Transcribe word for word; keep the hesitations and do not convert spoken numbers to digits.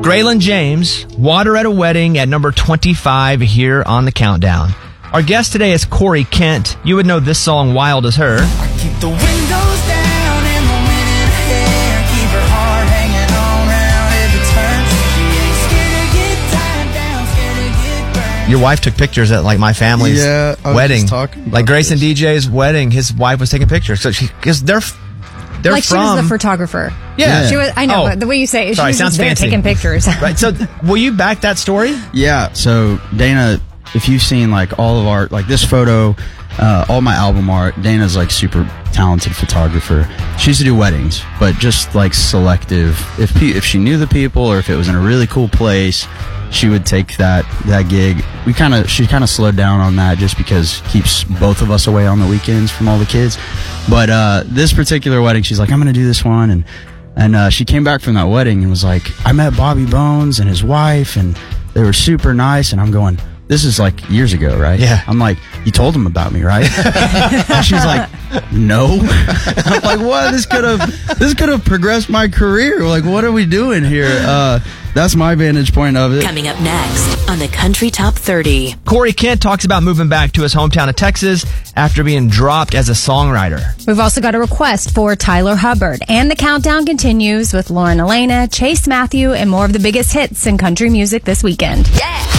Graylin James, Water at a Wedding at number twenty-five here on the countdown. Our guest today is Corey Kent. You would know this song, Wild as Her. I keep the windows down and the wind in her hair. Keep her heart hanging on round every turn. She ain't scared to get tied down, scared to get burned. Your wife took pictures at like my family's Yeah, I was wedding. just talking about Like Grayson this. D J's wedding, his wife was taking pictures. So she, because they're, they're like from. she was the photographer. Yeah. She was. I know, Oh. but the way you say it, Sorry, she was sounds just there fancy. taking pictures. Right. So will you back that story? Yeah, so Dana, if you've seen like all of our, like this photo, uh, all my album art, Dana's like super talented photographer. She used to do weddings, but just like selective. If pe- if she knew the people or if it was in a really cool place, she would take that that gig. We kind of she kind of slowed down on that just because it keeps both of us away on the weekends from all the kids. But uh, this particular wedding, she's like, I'm gonna do this one, and and uh, she came back from that wedding and was like, I met Bobby Bones and his wife, and they were super nice. And I'm going, this is like years ago, right? Yeah. I'm like, you told them about me, right? And she's like, no. I'm like, what? This could have this could have progressed my career. Like, what are we doing here? Uh, that's my vantage point of it. Coming up next on the Country Top thirty. Corey Kent talks about moving back to his hometown of Texas after being dropped as a songwriter. We've also got a request for Tyler Hubbard. And the countdown continues with Lauren Elena, Chase Matthew, and more of the biggest hits in country music this weekend. Yeah!